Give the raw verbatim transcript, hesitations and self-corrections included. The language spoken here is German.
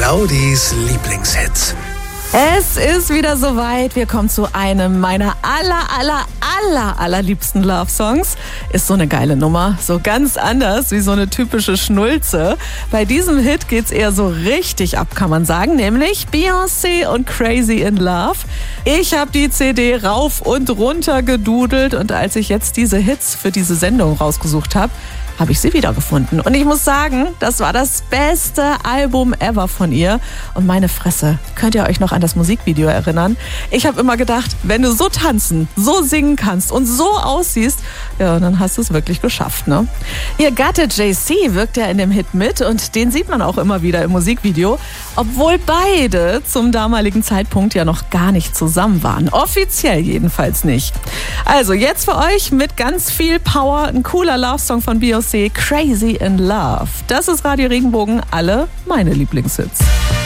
Claudis Lieblingshits. Es ist wieder soweit. Wir kommen zu einem meiner aller, aller, aller, allerliebsten Love-Songs. Ist so eine geile Nummer. So ganz anders wie so eine typische Schnulze. Bei diesem Hit geht's eher so richtig ab, kann man sagen. Nämlich Beyoncé und Crazy in Love. Ich habe die C D rauf und runter gedudelt. Und als ich jetzt diese Hits für diese Sendung rausgesucht habe, habe ich sie wiedergefunden. Und ich muss sagen, das war das beste Album ever von ihr. Und meine Fresse, könnt ihr euch noch an das Musikvideo erinnern? Ich habe immer gedacht, wenn du so tanzen, so singen kannst und so aussiehst, ja, dann hast du es wirklich geschafft, ne? Ihr Gatte Jay Z wirkt ja in dem Hit mit und den sieht man auch immer wieder im Musikvideo, obwohl beide zum damaligen Zeitpunkt ja noch gar nicht zusammen waren. Offiziell jedenfalls nicht. Also jetzt für euch mit ganz viel Power ein cooler Love-Song von Beyoncé, Crazy in Love. Das ist Radio Regenbogen, alle meine Lieblingshits.